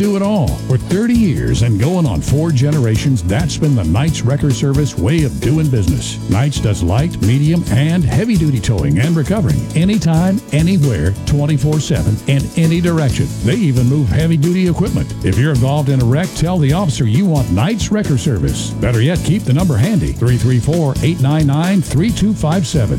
do it all. For 30 years and going on 4 generations, that's been the Knights Wrecker Service way of doing business. Knights does light, medium, and heavy-duty towing and recovering anytime, anywhere, 24/7, in any direction. They even move heavy-duty equipment. If you're involved in a wreck, tell the officer you want Knights Wrecker Service. Better yet, keep the number handy, 334-899-3257,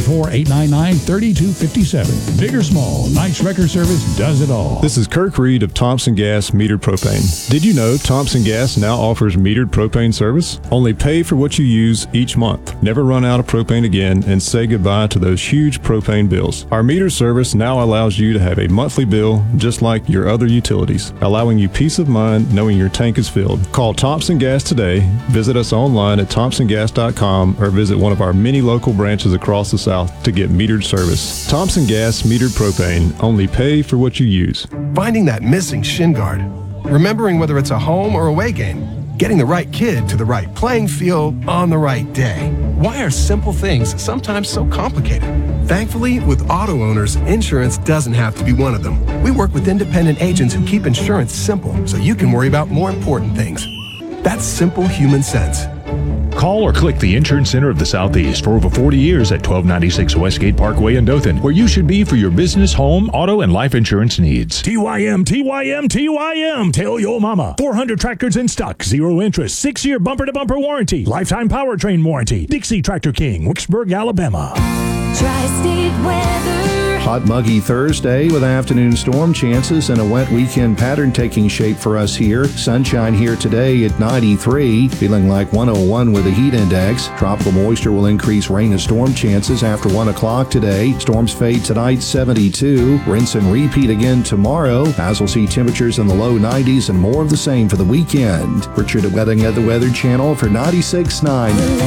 334-899-3257. Big or small, Knights Wrecker Service does it all. This is Kirk Reed of Thompson Gas Metered Propane. Did you know Thompson Gas now offers metered propane service? Only pay for what you use each month. Never run out of propane again and say goodbye to those huge propane bills. Our meter service now allows you to have a monthly bill just like your other utilities, allowing you peace of mind knowing your tank is filled. Call Thompson Gas today. Visit us online at thompsongas.com or visit one of our many local branches across the South to get metered service. Thompson Gas Metered Propane. Only pay for what you use. Finding that missing shin guard. Remembering whether it's a home or away game. Getting the right kid to the right playing field on the right day. Why are simple things sometimes so complicated? Thankfully, with auto owners, insurance doesn't have to be one of them. We work with independent agents who keep insurance simple so you can worry about more important things. That's simple human sense. Call or click the Insurance Center of the Southeast for over 40 years at 1296 Westgate Parkway in Dothan, where you should be for your business, home, auto, and life insurance needs. TYM, TYM, TYM. Tell your mama. 400 tractors in stock, 0 interest, 6-year bumper-to-bumper warranty, lifetime powertrain warranty. Dixie Tractor King, Wicksburg, Alabama. Tri-State weather. Hot, muggy Thursday with afternoon storm chances and a wet weekend pattern taking shape for us here. Sunshine here today at 93, feeling like 101 with a heat index. Tropical moisture will increase rain and storm chances after 1 o'clock today. Storms fade tonight, 72. Rinse and repeat again tomorrow, as we'll see temperatures in the low 90s and more of the same for the weekend. Richard Wedding at the Weather Channel for 96.9.